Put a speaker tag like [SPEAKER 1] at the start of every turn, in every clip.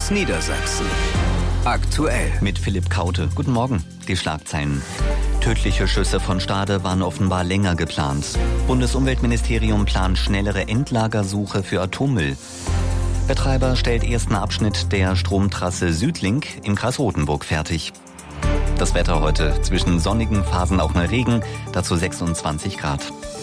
[SPEAKER 1] Kurz Niedersachsen. Aktuell.
[SPEAKER 2] Mit Philipp Kaute. Guten Morgen. Die Schlagzeilen. Tödliche Schüsse von Stade waren offenbar länger geplant. Bundesumweltministerium plant schnellere Endlagersuche für Atommüll. Betreiber stellt ersten Abschnitt der Stromtrasse Südlink im Kreis Rothenburg fertig. Das Wetter heute. Zwischen sonnigen Phasen auch mal Regen, dazu 26 Grad.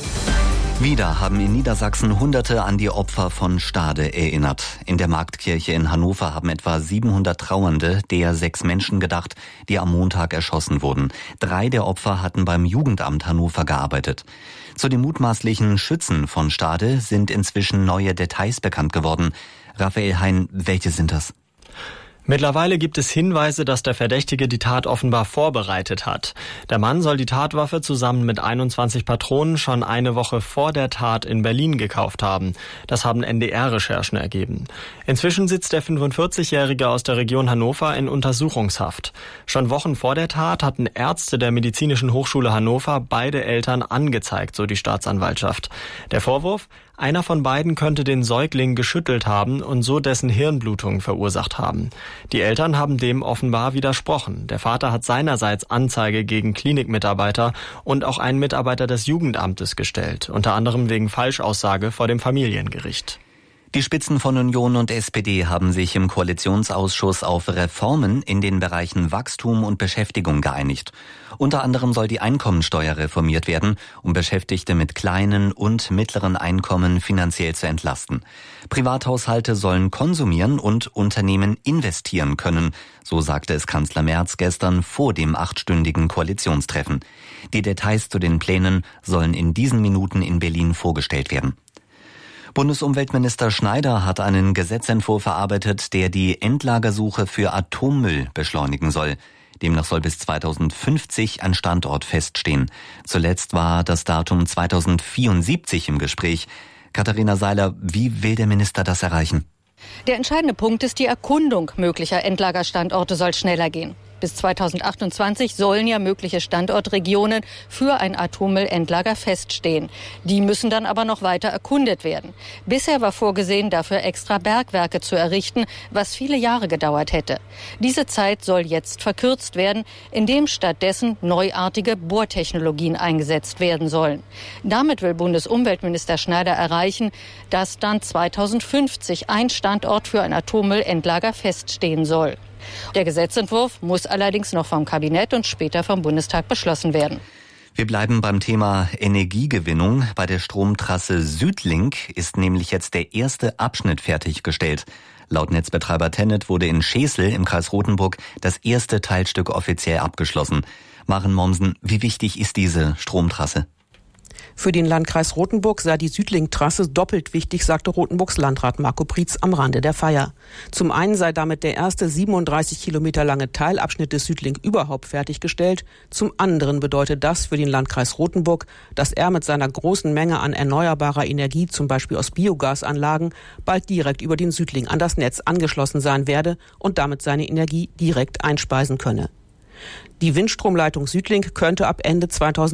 [SPEAKER 2] Wieder haben in Niedersachsen Hunderte an die Opfer von Stade erinnert. In der Marktkirche in Hannover haben etwa 700 Trauernde der 6 Menschen gedacht, die am Montag erschossen wurden. 3 der Opfer hatten beim Jugendamt Hannover gearbeitet. Zu den mutmaßlichen Schützen von Stade sind inzwischen neue Details bekannt geworden. Raphael Hein, welche sind das?
[SPEAKER 3] Mittlerweile gibt es Hinweise, dass der Verdächtige die Tat offenbar vorbereitet hat. Der Mann soll die Tatwaffe zusammen mit 21 Patronen schon eine Woche vor der Tat in Berlin gekauft haben. Das haben NDR-Recherchen ergeben. Inzwischen sitzt der 45-Jährige aus der Region Hannover in Untersuchungshaft. Schon Wochen vor der Tat hatten Ärzte der Medizinischen Hochschule Hannover beide Eltern angezeigt, so die Staatsanwaltschaft. Der Vorwurf: Einer von beiden könnte den Säugling geschüttelt haben und so dessen Hirnblutung verursacht haben. Die Eltern haben dem offenbar widersprochen. Der Vater hat seinerseits Anzeige gegen Klinikmitarbeiter und auch einen Mitarbeiter des Jugendamtes gestellt, unter anderem wegen Falschaussage vor dem Familiengericht.
[SPEAKER 2] Die Spitzen von Union und SPD haben sich im Koalitionsausschuss auf Reformen in den Bereichen Wachstum und Beschäftigung geeinigt. Unter anderem soll die Einkommensteuer reformiert werden, um Beschäftigte mit kleinen und mittleren Einkommen finanziell zu entlasten. Privathaushalte sollen konsumieren und Unternehmen investieren können, so sagte es Kanzler Merz gestern vor dem 8-stündigen Koalitionstreffen. Die Details zu den Plänen sollen in diesen Minuten in Berlin vorgestellt werden. Bundesumweltminister Schneider hat einen Gesetzentwurf erarbeitet, der die Endlagersuche für Atommüll beschleunigen soll. Demnach soll bis 2050 ein Standort feststehen. Zuletzt war das Datum 2074 im Gespräch. Katharina Seiler, wie will der Minister das erreichen?
[SPEAKER 4] Der entscheidende Punkt ist, die Erkundung möglicher Endlagerstandorte soll schneller gehen. Bis 2028 sollen ja mögliche Standortregionen für ein Atommüllendlager feststehen. Die müssen dann aber noch weiter erkundet werden. Bisher war vorgesehen, dafür extra Bergwerke zu errichten, was viele Jahre gedauert hätte. Diese Zeit soll jetzt verkürzt werden, indem stattdessen neuartige Bohrtechnologien eingesetzt werden sollen. Damit will Bundesumweltminister Schneider erreichen, dass dann 2050 ein Standort für ein Atommüllendlager feststehen soll. Der Gesetzentwurf muss allerdings noch vom Kabinett und später vom Bundestag beschlossen werden.
[SPEAKER 2] Wir bleiben beim Thema Energiegewinnung. Bei der Stromtrasse Südlink ist nämlich jetzt der erste Abschnitt fertiggestellt. Laut Netzbetreiber TenneT wurde in Schesel im Kreis Rothenburg das erste Teilstück offiziell abgeschlossen. Maren Mommsen, wie wichtig ist diese Stromtrasse?
[SPEAKER 5] Für den Landkreis Rothenburg sei die Südlink-Trasse doppelt wichtig, sagte Rothenburgs Landrat Marco Prietz am Rande der Feier. Zum einen sei damit der erste 37 Kilometer lange Teilabschnitt des Südlink überhaupt fertiggestellt. Zum anderen bedeutet das für den Landkreis Rothenburg, dass er mit seiner großen Menge an erneuerbarer Energie, zum Beispiel aus Biogasanlagen, bald direkt über den Südlink an das Netz angeschlossen sein werde und damit seine Energie direkt einspeisen könne. Die Windstromleitung Südlink könnte ab Ende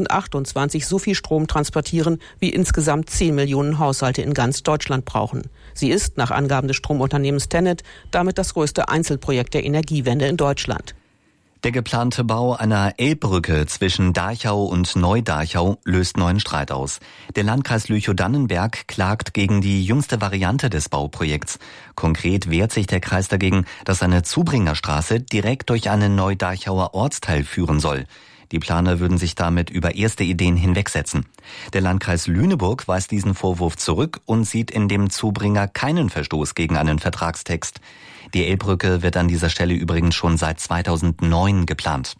[SPEAKER 5] 2028 so viel Strom transportieren, wie insgesamt 10 Millionen Haushalte in ganz Deutschland brauchen. Sie ist, nach Angaben des Stromunternehmens TenneT, damit das größte Einzelprojekt der Energiewende in Deutschland.
[SPEAKER 2] Der geplante Bau einer Elbbrücke zwischen Dachau und Neu-Dachau löst neuen Streit aus. Der Landkreis Lüchow-Dannenberg klagt gegen die jüngste Variante des Bauprojekts. Konkret wehrt sich der Kreis dagegen, dass eine Zubringerstraße direkt durch einen Neu-Dachauer Ortsteil führen soll. Die Planer würden sich damit über erste Ideen hinwegsetzen. Der Landkreis Lüneburg weist diesen Vorwurf zurück und sieht in dem Zubringer keinen Verstoß gegen einen Vertragstext. Die Elbbrücke wird an dieser Stelle übrigens schon seit 2009 geplant.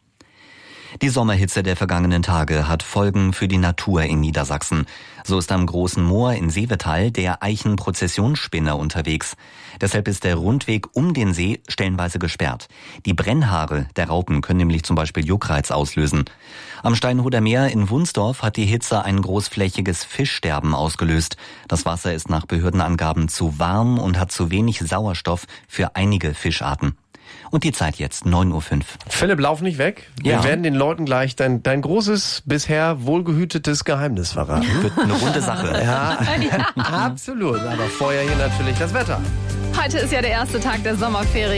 [SPEAKER 2] Die Sommerhitze der vergangenen Tage hat Folgen für die Natur in Niedersachsen. So ist am Großen Moor in Seevetal der Eichenprozessionsspinner unterwegs. Deshalb ist der Rundweg um den See stellenweise gesperrt. Die Brennhaare der Raupen können nämlich zum Beispiel Juckreiz auslösen. Am Steinhuder Meer in Wunsdorf hat die Hitze ein großflächiges Fischsterben ausgelöst. Das Wasser ist nach Behördenangaben zu warm und hat zu wenig Sauerstoff für einige Fischarten. Und die Zeit jetzt, 9:05 Uhr.
[SPEAKER 6] Philipp, lauf nicht weg. Wir werden den Leuten gleich dein großes, bisher wohlgehütetes Geheimnis verraten.
[SPEAKER 2] Wird eine runde Sache.
[SPEAKER 6] Ja, absolut. Aber vorher hier natürlich das Wetter.
[SPEAKER 7] Heute ist ja der erste Tag der Sommerferien.